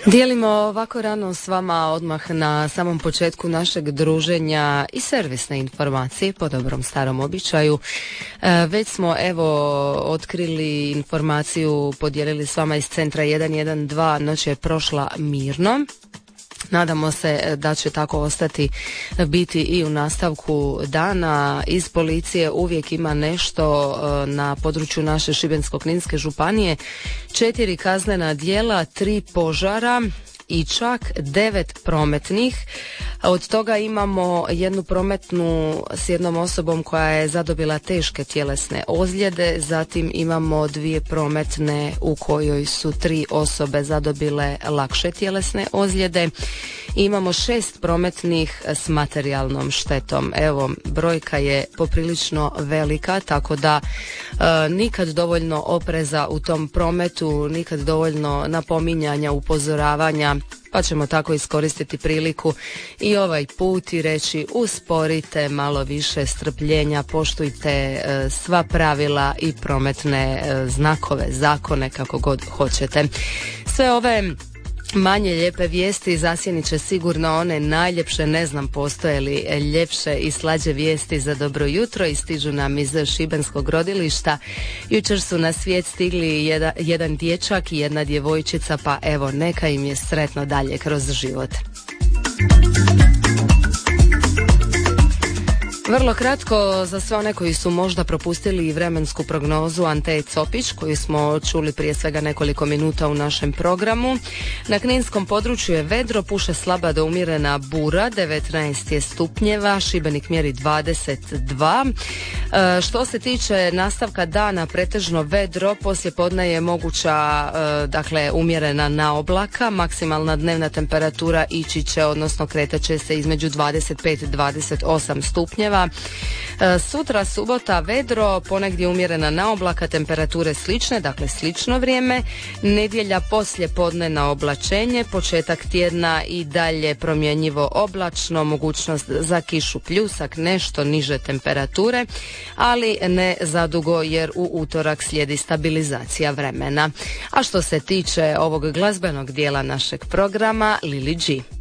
Dijelimo ovako rano s vama odmah na samom početku našeg druženja i servisne informacije po dobrom starom običaju. Već smo otkrili informaciju, podijelili s vama iz centra 112, noć je prošla mirno. Nadamo se da će tako ostati biti i u nastavku dana. Iz policije uvijek ima nešto na području naše Šibensko-kninske županije. 4 kaznena djela, 3 požara i čak 9 prometnih. Od toga imamo jednu prometnu s jednom osobom koja je zadobila teške tjelesne ozljede, zatim imamo 2 prometne u kojoj su 3 osobe zadobile lakše tjelesne ozljede. Imamo 6 prometnih s materijalnom štetom. Evo, brojka je poprilično velika, tako da nikad dovoljno opreza u tom prometu, nikad dovoljno napominjanja, upozoravanja, pa ćemo tako iskoristiti priliku i ovaj put i reći usporite, malo više strpljenja, poštujte sva pravila i prometne znakove, zakone, kako god hoćete. Sve ove manje lijepe vijesti zasjenit će sigurno one najljepše, ne znam postoje li ljepše i slađe vijesti za dobro jutro i stižu nam iz šibenskog rodilišta. Jučer su na svijet stigli jedan dječak i jedna djevojčica, pa evo neka im je sretno dalje kroz život. Vrlo kratko za sve one koji su možda propustili vremensku prognozu Ante Copić koju smo čuli prije svega nekoliko minuta u našem programu. Na kninskom području je vedro, puše slaba do umjerena bura, 19 je stupnjeva, Šibenik mjeri 22. Što se tiče nastavka dana, pretežno vedro, poslijepodne je moguća umjerena naoblaka, maksimalna dnevna temperatura ići će, odnosno kretat će se između 25 i 28 stupnjeva. Sutra subota vedro, ponegdje umjerena naoblaka, temperature slične, dakle slično vrijeme. Nedjelja poslijepodne na oblačenje, početak tjedna i dalje promjenjivo oblačno, mogućnost za kišu, pljusak, nešto niže temperature, ali ne zadugo jer u utorak slijedi stabilizacija vremena. A što se tiče ovog glazbenog dijela našeg programa, Lili G.